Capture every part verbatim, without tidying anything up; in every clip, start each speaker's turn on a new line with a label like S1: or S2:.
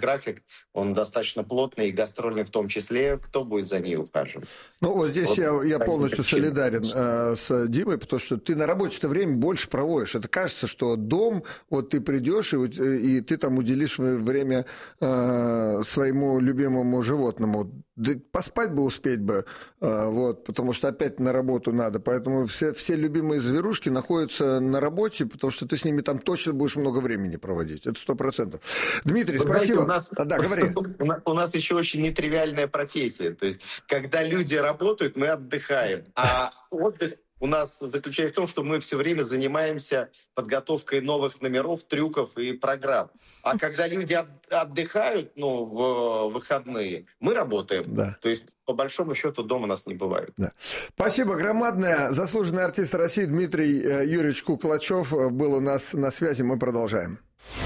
S1: график, он достаточно плотный и гастрольный в том числе. Кто будет за ней ухаживать?
S2: Ну, вот здесь
S1: Вот
S2: я, я
S1: по этим
S2: полностью
S1: причинам.
S2: солидарен э, с Димой, потому что ты на работе-то время больше проводишь. Это кажется, что дом, вот ты придешь, и, вот, и ты там уделишь время э, своему любимому животному. Да поспать бы успеть бы, э, вот, потому что опять на работу надо. Поэтому все, все любимые зверушки находятся на работе, потому что ты с ними там точно будешь много времени проводить. Это сто процентов. Дмитрий,
S1: Вы
S2: спасибо.
S1: знаете, у нас,
S2: А, да, говори.
S1: у нас еще очень нетривиальная профессия. То есть, когда люди работают, мы отдыхаем. А отдых у нас заключается в том, что мы все время занимаемся подготовкой новых номеров, трюков и программ. А когда люди от- отдыхают, ну, в выходные, мы работаем.
S2: Да.
S1: То есть, по большому счету, дома нас не бывает.
S2: Да. Спасибо громадное. Заслуженный артист России Дмитрий э, Юрьевич Куклачев был у нас на связи. Мы продолжаем.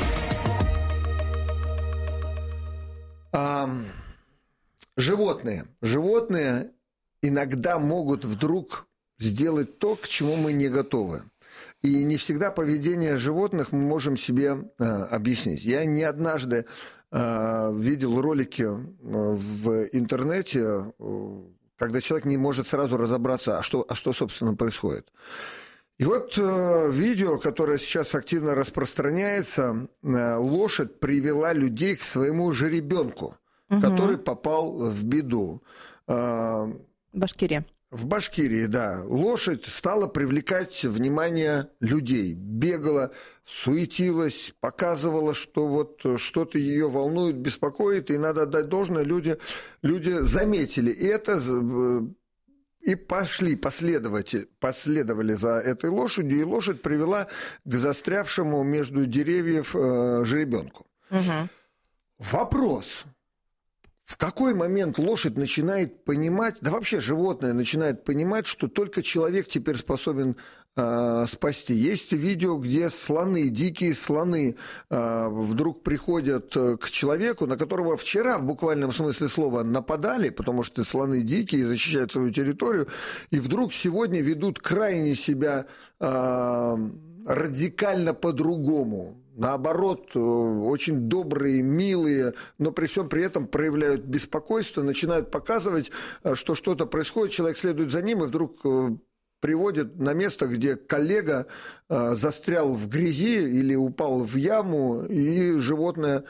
S2: А, животные. Животные иногда могут вдруг сделать то, к чему мы не готовы. И не всегда поведение животных мы можем себе э, объяснить. Я не однажды э, видел ролики э, в интернете, э, когда человек не может сразу разобраться, а что, а что собственно, происходит. И вот э, видео, которое сейчас активно распространяется, э, лошадь привела людей к своему жеребенку, угу. который попал в беду. Э,
S3: Башкирия.
S2: В Башкирии, да. Лошадь стала привлекать внимание людей. Бегала, суетилась, показывала, что вот что-то ее волнует, беспокоит, и надо отдать должное, люди, люди заметили это и пошли, последователи, последовали за этой лошадью, и лошадь привела к застрявшему между деревьев э, жеребенку.
S3: Угу.
S2: Вопрос. В какой момент лошадь начинает понимать, да вообще животное начинает понимать, что только человек теперь способен э, спасти? Есть видео, где слоны, дикие слоны э, вдруг приходят к человеку, на которого вчера в буквальном смысле слова нападали, потому что слоны дикие, защищают свою территорию, и вдруг сегодня ведут крайне себя э, радикально по-другому. Наоборот, очень добрые, милые, но при всем при этом проявляют беспокойство, начинают показывать, что что-то происходит, человек следует за ним и вдруг приводит на место, где коллега застрял в грязи или упал в яму, и животное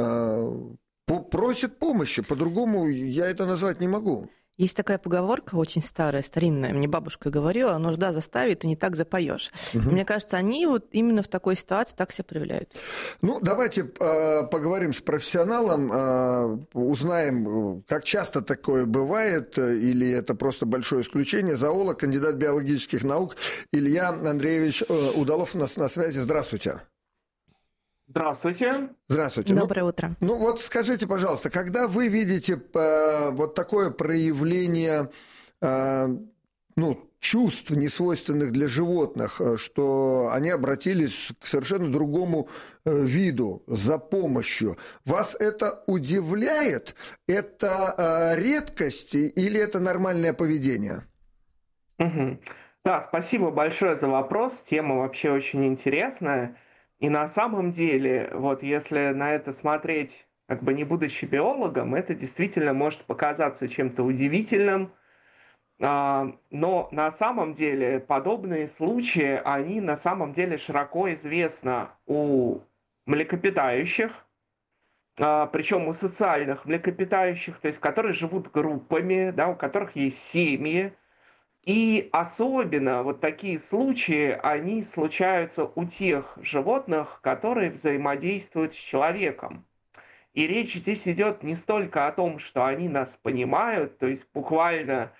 S2: просит помощи. По-другому я это назвать не могу.
S3: Есть такая поговорка очень старая, старинная, мне бабушка говорила: нужда заставит, и не так запоешь. Угу. Мне кажется, они вот именно в такой ситуации так себя проявляют.
S2: Ну, давайте э, поговорим с профессионалом, э, узнаем, как часто такое бывает, или это просто большое исключение. Зоолог, кандидат биологических наук Илья Андреевич э, Удалов у нас на связи. Здравствуйте.
S4: Здравствуйте.
S2: Здравствуйте.
S3: Доброе
S2: ну,
S3: утро.
S2: Ну вот скажите, пожалуйста, когда вы видите э, вот такое проявление э, ну, чувств, несвойственных для животных, что они обратились к совершенно другому э, виду за помощью, вас это удивляет? Это э, редкость или это нормальное поведение?
S4: Угу. Да, спасибо большое за вопрос. Тема вообще очень интересная. И на самом деле, вот если на это смотреть, как бы не будучи биологом, это действительно может показаться чем-то удивительным. Но на самом деле подобные случаи, они на самом деле широко известны у млекопитающих, причем у социальных млекопитающих, то есть которые живут группами, да, у которых есть семьи. И особенно вот такие случаи, они случаются у тех животных, которые взаимодействуют с человеком. И речь здесь идет не столько о том, что они нас понимают, то есть буквально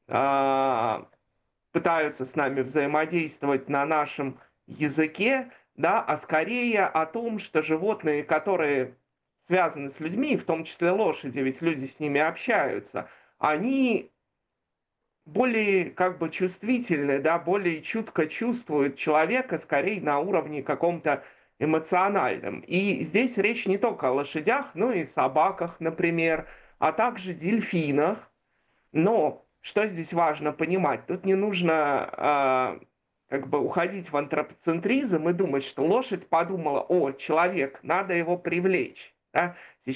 S4: э, пытаются с нами взаимодействовать на нашем языке, да, а скорее о том, что животные, которые связаны с людьми, в том числе лошади, ведь люди с ними общаются, они более как бы чувствительны, да, более чутко чувствуют человека, скорее на уровне каком-то эмоциональном. И здесь речь не только о лошадях, но и собаках, например, а также дельфинах. Но что здесь важно понимать? Тут не нужно э, как бы уходить в антропоцентризм и думать, что лошадь подумала: о, человек, надо его привлечь. Да?